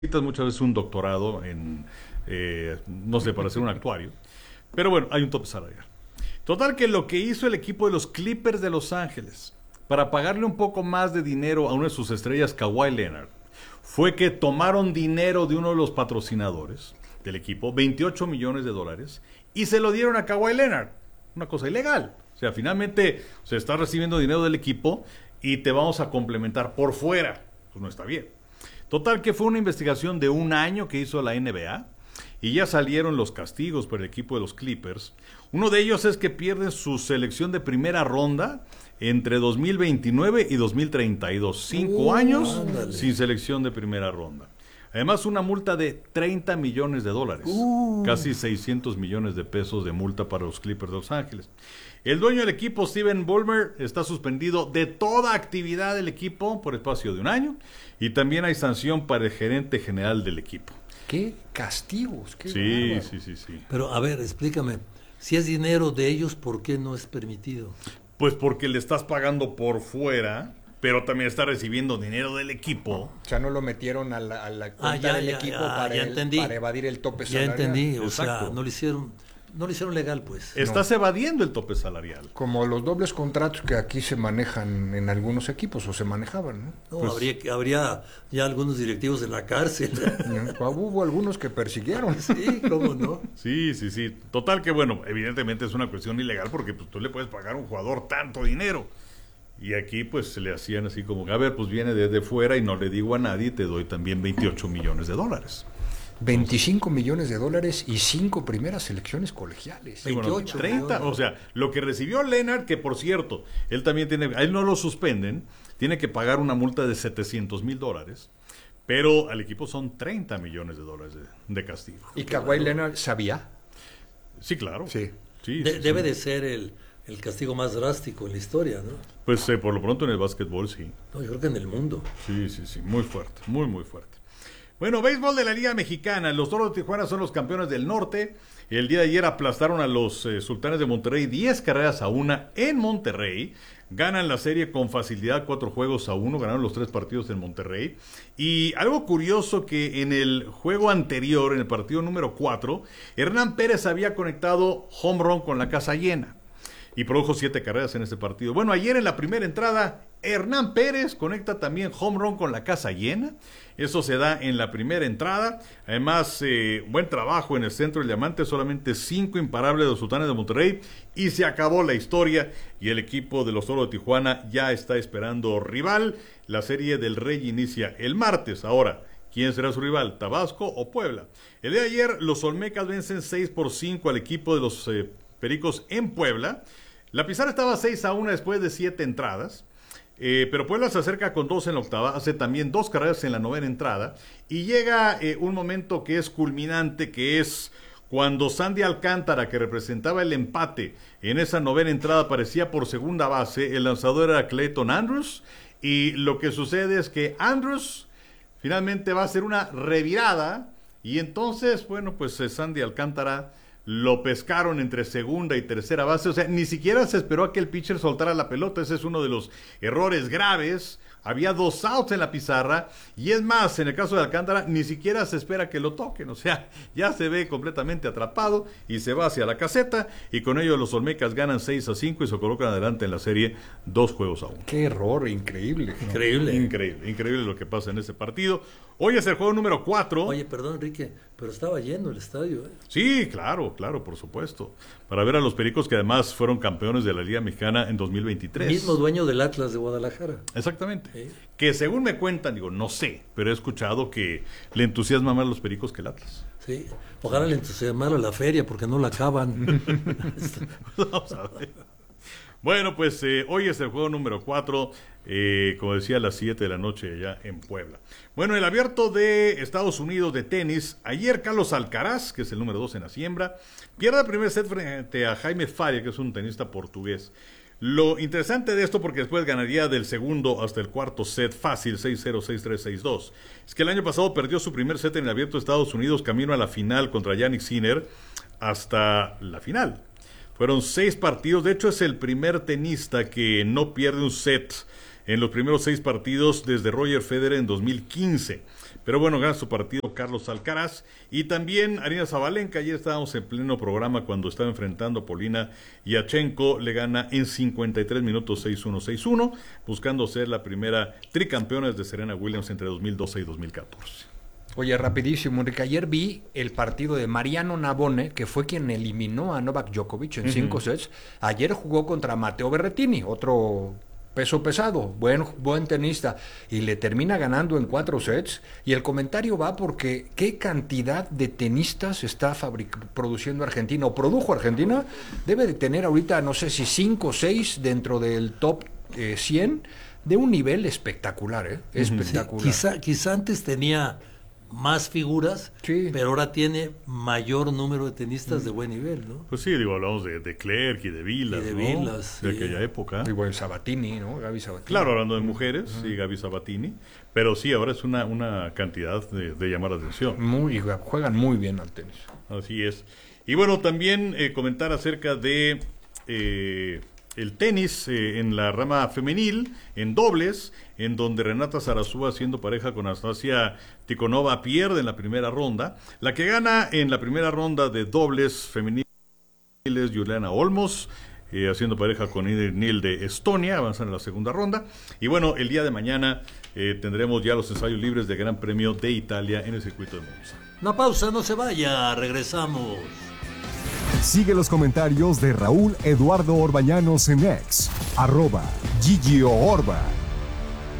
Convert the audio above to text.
necesitas muchas veces un doctorado en, no sé, para ser un actuario. Pero bueno, hay un tope salarial. Total que lo que hizo el equipo de los Clippers de Los Ángeles para pagarle un poco más de dinero a una de sus estrellas, Kawhi Leonard, fue que tomaron dinero de uno de los patrocinadores del equipo, $28 millones, y se lo dieron a Kawhi Leonard. Una cosa ilegal. O sea, finalmente se está recibiendo dinero del equipo y te vamos a complementar por fuera. Pues no está bien. Total que fue una investigación de un año que hizo la NBA y ya salieron los castigos por el equipo de los Clippers. Uno de ellos es que pierden su selección de primera ronda entre 2029 y 2032. 5 años ándale. sin selección de primera ronda. Además, una multa de $30 millones, casi 600 millones de pesos de multa para los Clippers de Los Ángeles. El dueño del equipo, Steven Ballmer, está suspendido de toda actividad del equipo por espacio de un año, y también hay sanción para el gerente general del equipo. ¡Qué castigos! ¡Qué Sí, bárbaro! sí. Pero a ver, explícame, si es dinero de ellos, ¿por qué no es permitido? Pues porque le estás pagando por fuera, pero también está recibiendo dinero del equipo. O sea, no lo metieron a la cuenta del equipo para evadir el tope Ya salarial. entendí, o Exacto. sea, no lo hicieron legal, pues. Estás evadiendo el tope salarial. Como los dobles contratos que aquí se manejan en algunos equipos, o se manejaban, ¿no? No, Pues- habría ya algunos directivos en la cárcel. Hubo algunos que persiguieron. Sí, ¿cómo no? Sí. Total que, bueno, evidentemente es una cuestión ilegal porque pues, tú le puedes pagar a un jugador tanto dinero. Y aquí pues se le hacían así como, a ver, pues viene desde fuera y no le digo a nadie, te doy también $28 millones. 25 millones de dólares y 5 primeras selecciones colegiales. Sí, bueno, 28 30, millones. o sea, lo que recibió Leonard, que por cierto, él también tiene, a él no lo suspenden, tiene que pagar una multa de $700,000, pero al equipo son $30 millones de castigo. ¿Y Kawhi Leonard sabía? Sí, claro. Sí. Sí. Debe de ser el castigo más drástico en la historia, ¿no? Pues por lo pronto en el básquetbol sí. No, yo creo que en el mundo. Sí, muy fuerte, muy fuerte. Bueno, béisbol de la Liga Mexicana. Los Toros de Tijuana son los campeones del norte. El día de ayer aplastaron a los Sultanes de Monterrey 10-1 en Monterrey. Ganan la serie con facilidad 4-1. Ganaron los 3 partidos en Monterrey. Y algo curioso que en el juego anterior, en el partido número 4, Hernán Pérez había conectado home run con la casa llena y produjo 7 carreras en este partido. Bueno, ayer en la primera entrada, Hernán Pérez conecta también home run con la casa llena. Eso se da en la primera entrada. Además, buen trabajo en el centro del diamante. Solamente 5 imparables de los Sultanes de Monterrey. Y se acabó la historia. Y el equipo de los Toros de Tijuana ya está esperando rival. La serie del Rey inicia el martes. Ahora, ¿quién será su rival? ¿Tabasco o Puebla? El día de ayer, los Olmecas vencen 6-5 al equipo de los Pericos en Puebla. La pizarra estaba 6-1 después de 7 entradas. Pero Puebla se acerca con 2 en la octava, hace también 2 carreras en la novena entrada, y llega un momento que es culminante, que es cuando Sandy Alcántara, que representaba el empate en esa novena entrada, aparecía por segunda base. El lanzador era Clayton Andrews, y lo que sucede es que Andrews finalmente va a hacer una revirada, y entonces, bueno, pues Sandy Alcántara lo pescaron entre segunda y tercera base. O sea, ni siquiera se esperó a que el pitcher soltara la pelota. Ese es uno de los errores graves. Había 2 outs en la pizarra, y es más, en el caso de Alcántara ni siquiera se espera que lo toquen. O sea, ya se ve completamente atrapado y se va hacia la caseta, y con ello los Olmecas ganan 6-5 y se colocan adelante en la serie 2-1. ¡Qué error! Increíble. ¿No? Increíble. Lo que pasa en ese partido. Hoy es el juego número 4. Oye, perdón, Enrique, pero estaba lleno el estadio, ¿eh? Sí, claro, por supuesto. Para ver a los Pericos, que además fueron campeones de la Liga Mexicana en 2023. Mismo dueño del Atlas de Guadalajara. Exactamente. Sí. Que según me cuentan, digo, no sé, pero he escuchado que le entusiasma más los Pericos que el Atlas. Sí, ojalá le entusiasmara la feria porque no la acaban. Vamos a ver. Bueno, pues hoy es el juego número 4, como decía, a las 7 de la noche allá en Puebla. Bueno, el abierto de Estados Unidos de tenis, ayer Carlos Alcaraz, que es el número 2 en la siembra, pierde el primer set frente a Jaime Faria, que es un tenista portugués. Lo interesante de esto, porque después ganaría del segundo hasta el cuarto set fácil, 6-0, 6-3, 6-2, es que el año pasado perdió su primer set en el abierto de Estados Unidos, camino a la final contra Jannik Sinner, hasta la final. Fueron 6 partidos. De hecho, es el primer tenista que no pierde un set en los primeros 6 partidos desde Roger Federer en 2015. pero bueno, gana su partido Carlos Alcaraz. Y también Aryna Sabalenka, ayer estábamos en pleno programa cuando estaba enfrentando a Polina Yachenko, le gana en 53 minutos 6-1, 6-1, buscando ser la primera tricampeona de Serena Williams entre 2012 y 2014. Oye, rapidísimo, Enrique, ayer vi el partido de Mariano Navone, que fue quien eliminó a Novak Djokovic en 5 sets. Ayer jugó contra Matteo Berrettini, otro peso pesado, buen tenista, y le termina ganando en 4 sets. Y el comentario va porque qué cantidad de tenistas está produciendo Argentina, o produjo Argentina, debe de tener ahorita, no sé si 5 o 6 dentro del top 100, de un nivel espectacular, espectacular. Sí, quizá antes tenía más figuras, sí, pero ahora tiene mayor número de tenistas de buen nivel, ¿no? Pues sí, digo, hablamos de Clerc y de Vilas, de ¿no? Vilas, de sí, aquella época. Y bueno, Sabatini, ¿no? Gaby Sabatini. Claro, hablando de mujeres, sí, Gaby Sabatini, pero sí, ahora es una cantidad de llamar la atención. Juegan muy bien al tenis. Así es. Y bueno, también comentar acerca de el tenis en la rama femenil, en dobles, en donde Renata Zarazúa, haciendo pareja con Anastasia Tikhonova, pierde en la primera ronda. La que gana en la primera ronda de dobles femenil es Juliana Olmos, haciendo pareja con Ingrid Nil de Estonia, avanzan en la segunda ronda. Y bueno, el día de mañana tendremos ya los ensayos libres de Gran Premio de Italia en el circuito de Monza. Una pausa, no se vaya, regresamos. Sigue los comentarios de Raúl Eduardo Orbañanos en X, @GigioOrba.